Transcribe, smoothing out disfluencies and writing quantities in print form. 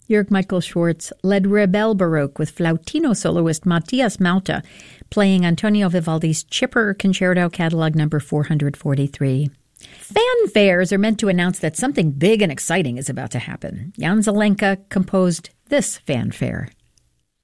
Jörg Michael Schwartz led Rebel Baroque with flautino soloist Matthias Mauta playing Antonio Vivaldi's Chipper Concerto Catalog number 443. Fanfares are meant to announce that something big and exciting is about to happen. Jan Zelenka composed this fanfare.